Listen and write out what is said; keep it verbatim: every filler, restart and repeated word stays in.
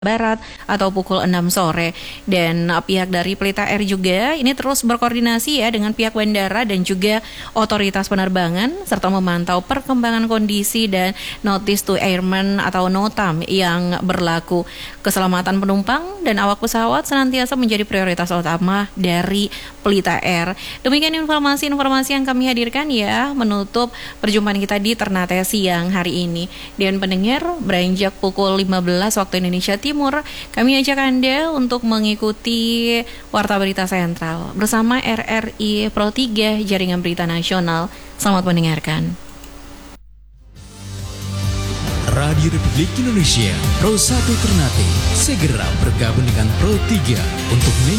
Barat atau pukul enam sore. Dan uh, pihak dari Pelita Air juga ini terus berkoordinasi ya dengan pihak bandara dan juga otoritas penerbangan serta memantau perkembangan kondisi dan notice to airmen atau notam yang berlaku. Keselamatan penumpang dan awak pesawat senantiasa menjadi prioritas utama dari Pelita Air. Demikian informasi-informasi yang kami hadirkan ya menutup perjumpaan kita di Ternate siang hari ini. Dan pendengar, beranjak pukul lima belas waktu Indonesia Timur, kami ajak Anda untuk mengikuti Warta Berita Sentral bersama R R I Pro tiga Jaringan Berita Nasional. Selamat mendengarkan. Radio Republik Indonesia Pro satu Ternate segera bergabung dengan Pro tiga untuk